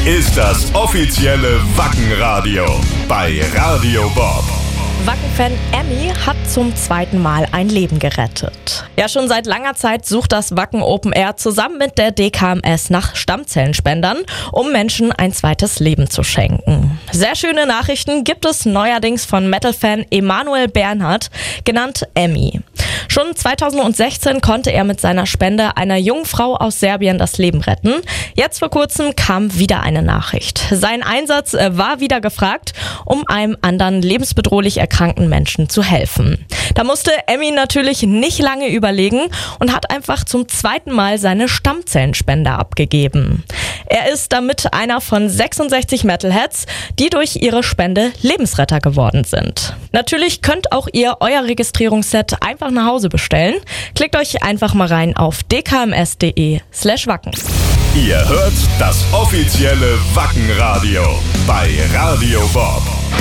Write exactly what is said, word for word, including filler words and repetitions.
ist das offizielle Wacken-Radio bei Radio Bob. Wacken-Fan Emmy hat zum zweiten Mal ein Leben gerettet. Ja, schon seit langer Zeit sucht das Wacken Open Air zusammen mit der D K M S nach Stammzellenspendern, um Menschen ein zweites Leben zu schenken. Sehr schöne Nachrichten gibt es neuerdings von Metal-Fan Emanuel Bernhard, genannt Emmy. Schon zweitausendsechzehn konnte er mit seiner Spende einer jungen Frau aus Serbien das Leben retten. Jetzt vor kurzem kam wieder eine Nachricht. Sein Einsatz war wieder gefragt, um einem anderen lebensbedrohlich erkrankten Menschen zu helfen. Da musste Emmy natürlich nicht lange überlegen und hat einfach zum zweiten Mal seine Stammzellenspende abgegeben. Er ist damit einer von sechsundsechzig Metalheads, die durch ihre Spende Lebensretter geworden sind. Natürlich könnt auch ihr euer Registrierungsset einfach nach Hause bestellen. Klickt euch einfach mal rein auf dkms.de slash wacken. Ihr hört das offizielle Wacken-Radio bei Radio Bob.